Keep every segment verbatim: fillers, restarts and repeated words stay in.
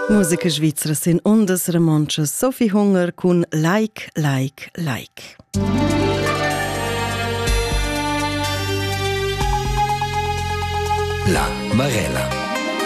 Musica svizzera sin ondas Ramonches Sophie Hunger cun Like, Like, Like. La Marella.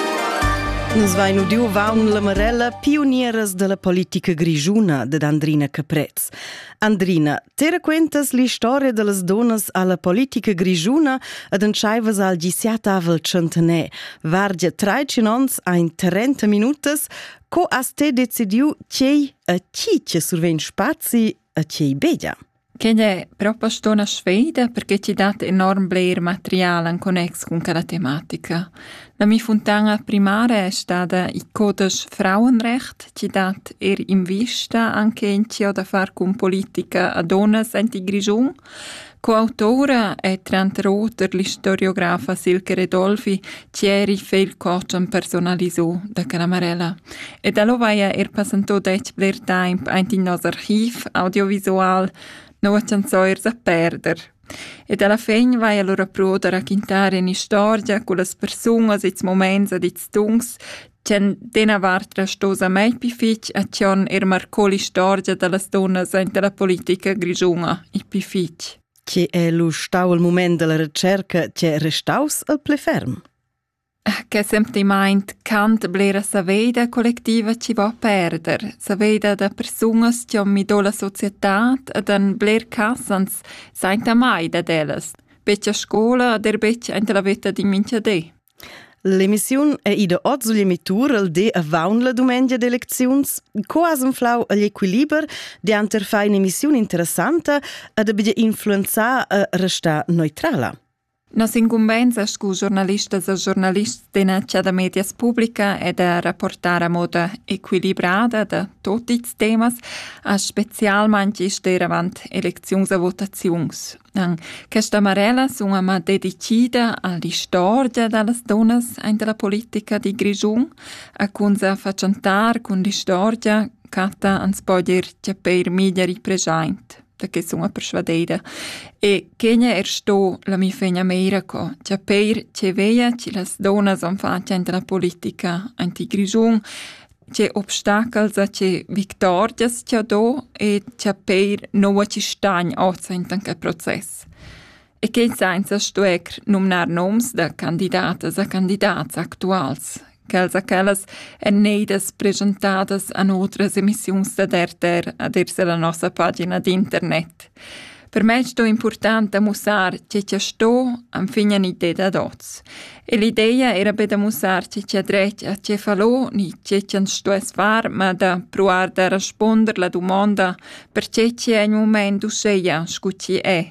Nus vai nu diu vaun la Marella, pionieras de la politica grigiuna de Andrina Caprez. Andrina, te raquentas l'istoria de las donas alla politica grigiuna ed enchaivas al gisiat avel centenè. Vargia treici ons ein trenta minutas, co has te decidiu cei a ci ce surven spazi a cei begia? Che è proprio una sfida perché ci dà enorm bler materiale in connex con quella tematica. La mia fontana primaria è stata i codes Frauenrecht, ci dà er in vista anche in ciò da far con politica a donne senti grigiun. Coautora è tranteroter l'historiografa Silke Redolfi, ci eri fel cochen personalisò da Calamarella. E da lo vaia er passanto dec bler temp ein in nos archiv audiovisual no canzoirs a perder. Ed alla fin vai allora proda a raccontare in storia con le persone, its moments ed its tungs, c'è dena vartra stosa mai più fitch a c'on er marcò l'istoria delle donne sente la politica grigiuna i più fitch. Che è lo stau al moment della ricerca, c'è restaus al pleferm? Che semplicemente cant blera saveda collettiva ci va a perder, saveda da personas che mi do la società ed an bler cassans sainta mai da delas. Beccia scola der beccia ente la vetta di mincha de. L'emissione è ida oggi l'emitura al de a vaun la domenica d'eleczions, co as un flau all'equilibrio di anter fa un'emissione interessante ed abbiamo influenza a resta neutrala. Nos incumbenza scu giornalistas e giornalisti dena da medias pubblica è da rapportare a moda equilibrata da tutti i temas, a specialmente steravant eleczions e votazions. Questa Marella sono ma dedicita all'istoria delle donne in la politica di Grigiun, a cunza facciantar con l'istoria cata ans poder capire meglio ripresente. Da che sono persuadida. E Kenya er sto la mi fegna meira co. C'è per c'è veia ci las donne son fatta in la politica anti-grigiun, c'è obstacles, c'è victorias c'è do e c'è per no ci stagn oza in tanca process. E che senza sto ec nominar noms da candidatas a candidats actuals. Quels a quelles enneidas presentadas a otras emissiuns da derter aderse la nostra pagina di internet. Per me è importante mostrare che c'è sto am fine un'idea da dots. E l'idea era per mostrare che c'è dretto a c'è falò, ni che c'è sto es far, ma da provare da rispondere la domanda perché c'è un momento seia scucci è.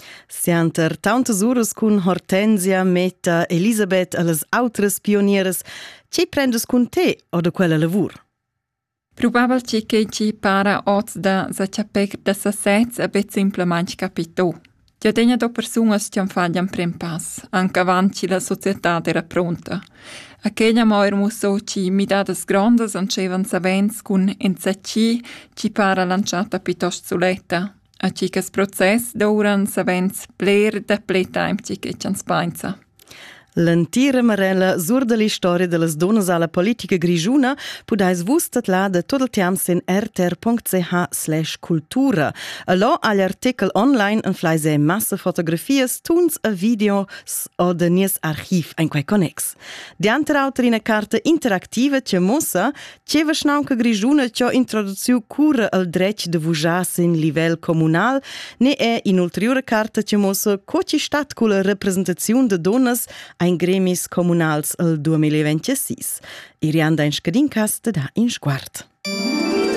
Sianter tantas uras cun Hortensia, Meta, Elisabeth e las autras pionieras, ci prendes cun te o da quella lavur? Probabilmente che ci para oz da sa capec da sa sez a bet simplement capito. Già degna do personas ci anfaglian pren pass, anche avanti la società era pronta. Aquella moir musso ci midadas grandes ancevan savens cun enzacci ci para lanciata piuttosto suletta. A cicas process d'oran savens bler da playtime ciche cians painza. L'antira Marella sur de l'istoria de las donas alla politica grigiuna pudais vustat la de tot il tiam sin rtr.ch slash cultura. Allo agli artikel online en flaise massa fotografias, tuns a videos o de nies archiv en quai connex. Dianter auter in a carta interactiva ce mossa, ceva schnauca grigiuna cio introduziu cura al drech de vujas in livell comunal, ne è in ulteriore carta ce mossa co ci stat cu la representaziun de donas ein gremis comunals al duemilaventisei. Irianda in scadincast da in sguard.